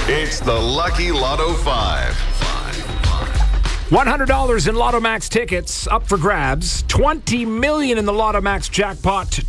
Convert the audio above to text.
It's the Lucky Lotto 5. $100 in Lotto Max tickets up for grabs. $20 million in the Lotto Max jackpot